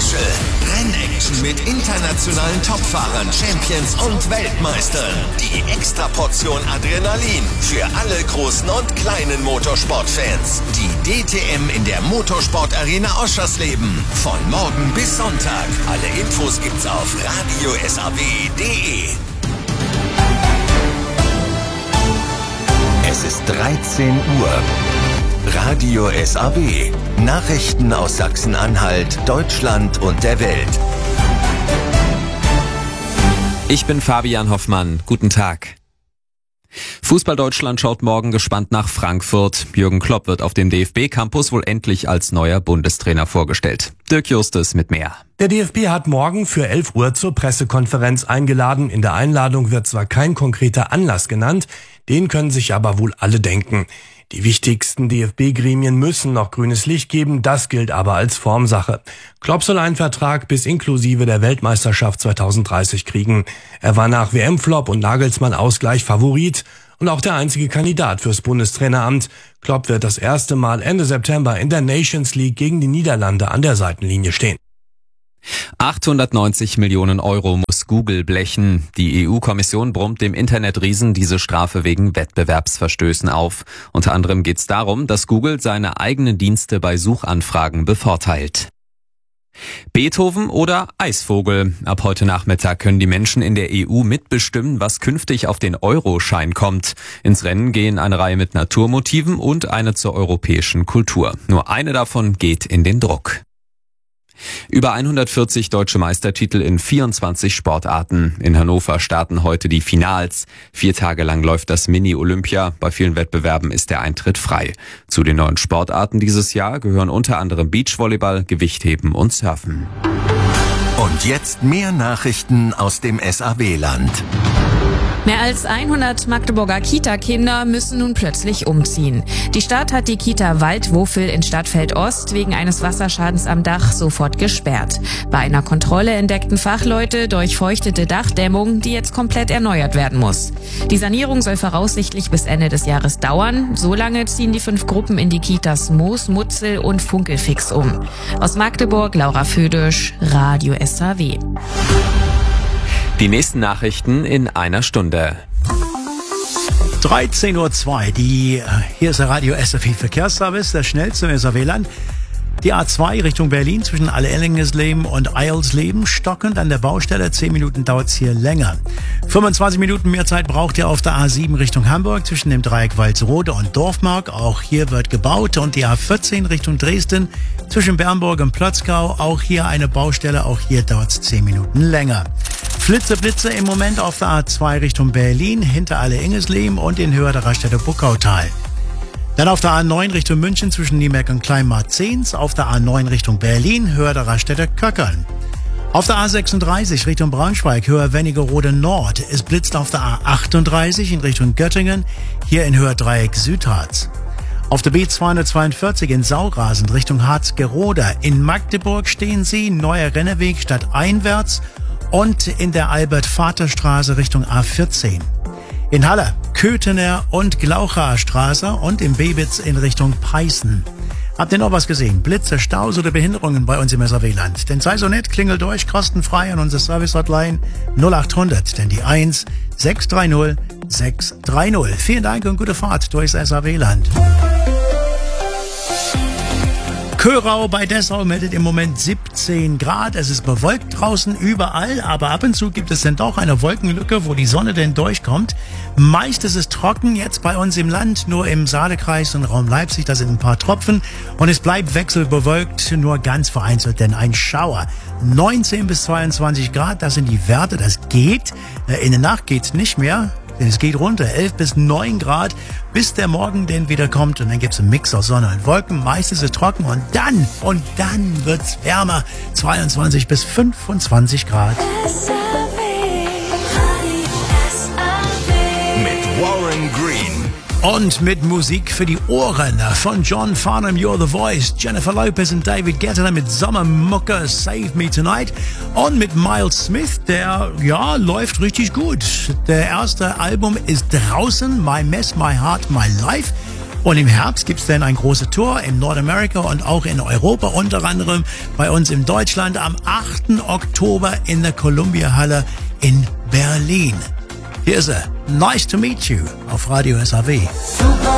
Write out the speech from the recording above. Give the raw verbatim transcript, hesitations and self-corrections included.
Special. Rennaction mit internationalen Topfahrern, Champions und Weltmeistern. Die Extraportion Adrenalin für alle großen und kleinen Motorsportfans. Die D T M in der Motorsport Arena Oschersleben. Von morgen bis Sonntag. Alle Infos gibt's auf radio s a w punkt d e. Es ist dreizehn Uhr. Radio S A W. Nachrichten aus Sachsen-Anhalt, Deutschland und der Welt. Ich bin Fabian Hoffmann. Guten Tag. Fußball Deutschland schaut morgen gespannt nach Frankfurt. Jürgen Klopp wird auf dem D F B-Campus wohl endlich als neuer Bundestrainer vorgestellt. Dirk Justus mit mehr. Der D F B hat morgen für elf Uhr zur Pressekonferenz eingeladen. In der Einladung wird zwar kein konkreter Anlass genannt, den können sich aber wohl alle denken. Die wichtigsten D F B-Gremien müssen noch grünes Licht geben, das gilt aber als Formsache. Klopp soll einen Vertrag bis inklusive der Weltmeisterschaft zwanzig dreißig kriegen. Er war nach W M-Flop und Nagelsmann-Ausgleich Favorit und auch der einzige Kandidat fürs Bundestraineramt. Klopp wird das erste Mal Ende September in der Nations League gegen die Niederlande an der Seitenlinie stehen. achthundertneunzig Millionen Euro muss Google blechen. Die E U-Kommission brummt dem Internetriesen diese Strafe wegen Wettbewerbsverstößen auf. Unter anderem geht es darum, dass Google seine eigenen Dienste bei Suchanfragen bevorteilt. Beethoven oder Eisvogel? Ab heute Nachmittag können die Menschen in der E U mitbestimmen, was künftig auf den Euroschein kommt. Ins Rennen gehen eine Reihe mit Naturmotiven und eine zur europäischen Kultur. Nur eine davon geht in den Druck. Über hundertvierzig deutsche Meistertitel in vierundzwanzig Sportarten. In Hannover starten heute die Finals. Vier Tage lang läuft das Mini-Olympia. Bei vielen Wettbewerben ist der Eintritt frei. Zu den neuen Sportarten dieses Jahr gehören unter anderem Beachvolleyball, Gewichtheben und Surfen. Und jetzt mehr Nachrichten aus dem S A W-Land. Mehr als hundert Magdeburger Kita-Kinder müssen nun plötzlich umziehen. Die Stadt hat die Kita Waldwofel in Stadtfeld Ost wegen eines Wasserschadens am Dach sofort gesperrt. Bei einer Kontrolle entdeckten Fachleute durchfeuchtete Dachdämmung, die jetzt komplett erneuert werden muss. Die Sanierung soll voraussichtlich bis Ende des Jahres dauern. So lange ziehen die fünf Gruppen in die Kitas Moos, Mutzel und Funkelfix um. Aus Magdeburg, Laura Födisch, Radio S A W. Die nächsten Nachrichten in einer Stunde. dreizehn Uhr zwei. Die, hier ist der Radio S A W Verkehrsservice, der schnellste im S A W-Land. Die A zwei Richtung Berlin zwischen Alleellingesleben und Eilsleben stockend an der Baustelle. Zehn Minuten dauert es hier länger. fünfundzwanzig Minuten mehr Zeit braucht ihr auf der A sieben Richtung Hamburg zwischen dem Dreieck Walsrode und Dorfmark. Auch hier wird gebaut. Und die A vierzehn Richtung Dresden zwischen Bernburg und Plötzkau. Auch hier eine Baustelle. Auch hier dauert es zehn Minuten länger. Flitze, Blitze im Moment auf der A zwei Richtung Berlin hinter Alleellingesleben und in Höhe der Raststätte Buckautal. Dann auf der A neun Richtung München zwischen Niemerk und Kleinmarzens, auf der A neun Richtung Berlin, Höhe der Raststätte Köckern. Auf der A sechsunddreißig Richtung Braunschweig, Höhe Wernigerode Nord. Es blitzt auf der A achtunddreißig in Richtung Göttingen, hier in Höhe Dreieck Südharz. Auf der B zweihundertzweiundvierzig in Saugrasen Richtung Harzgerode. In Magdeburg stehen Sie, neuer Renneweg statt einwärts und in der Albert-Vater-Straße Richtung A vierzehn. In Halle, Köthener und Glaucher Straße und im Bebitz in Richtung Peißen. Habt ihr noch was gesehen? Blitze, Staus oder Behinderungen bei uns im S A W-Land? Denn sei so nett, klingelt durch, kostenfrei an unsere Service-Hotline null achthundert, denn die eins sechs drei null sechs drei null. Vielen Dank und gute Fahrt durchs S A W-Land. Körau bei Dessau meldet im Moment siebzehn Grad. Es ist bewölkt draußen überall, aber ab und zu gibt es dann doch eine Wolkenlücke, wo die Sonne denn durchkommt. Meist ist es trocken, jetzt bei uns im Land, nur im Saalekreis und Raum Leipzig, da sind ein paar Tropfen. Und es bleibt wechselbewölkt, nur ganz vereinzelt, denn ein Schauer. neunzehn bis zweiundzwanzig Grad, das sind die Werte, das geht. In der Nacht geht's nicht mehr. Denn es geht runter, elf bis neun Grad, bis der Morgen denn wieder kommt. Und dann gibt's einen Mix aus Sonne und Wolken. Meist ist es trocken und dann, und dann wird's wärmer. zweiundzwanzig bis fünfundzwanzig Grad. Mit Warren Green. Und mit Musik für die Ohren von John Farnham, You're the Voice, Jennifer Lopez und David Guetta mit Sommermucke, Save Me Tonight. Und mit Miles Smith, der, ja, läuft richtig gut. Der erste Album ist draußen, My Mess, My Heart, My Life. Und im Herbst gibt's dann ein großes Tour in Nordamerika und auch in Europa, unter anderem bei uns in Deutschland am achten Oktober in der Columbia Halle in Berlin. Hier ist er. Nice to meet you auf Radio S A W.